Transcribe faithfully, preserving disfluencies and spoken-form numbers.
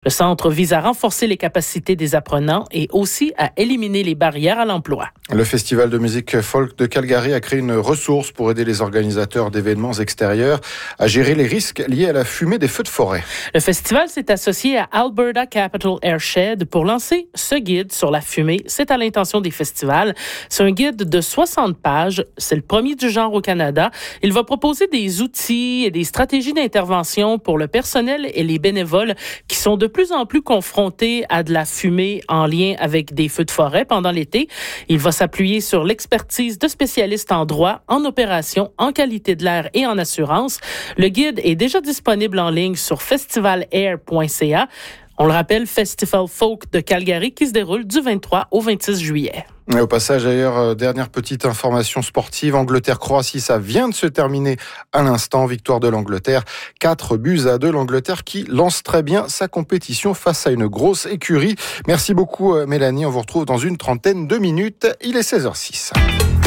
Le centre vise à renforcer les capacités des apprenants et aussi à éliminer les barrières à l'emploi. Le Festival de musique folk de Calgary a créé une ressource pour aider les organisateurs d'événements extérieurs à gérer les risques liés à la fumée des feux de forêt. Le festival s'est associé à Alberta Capital Airshed pour lancer ce guide sur la fumée. C'est à l'intention des festivals. C'est un guide de soixante pages. C'est le premier du genre au Canada. Il va proposer des outils et des stratégies d'intervention pour le personnel et les bénévoles qui sont de plus en plus confrontés à de la fumée en lien avec des feux de forêt pendant l'été. Il va s'appuyer sur l'expertise de spécialistes en droit, en opération, en qualité de l'air et en assurance. Le guide est déjà disponible en ligne sur festival air point c a. On le rappelle, Festival Folk de Calgary qui se déroule du vingt-trois au vingt-six juillet. Et au passage, d'ailleurs, euh, dernière petite information sportive, Angleterre-Croatie, ça vient de se terminer à l'instant. Victoire de l'Angleterre, quatre buts à deux. L'Angleterre qui lance très bien sa compétition face à une grosse écurie. Merci beaucoup, Mélanie. On vous retrouve dans une trentaine de minutes. Il est seize heures zéro six.